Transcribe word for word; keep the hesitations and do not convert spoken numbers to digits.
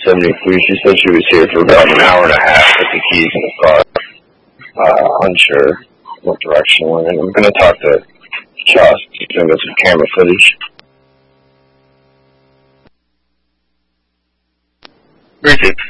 seventy-three. She said she was here for about an hour and a half with the keys in the car. Uh, unsure what direction we're in. I'm going to talk to Josh. He's going to get some camera footage. Briefly.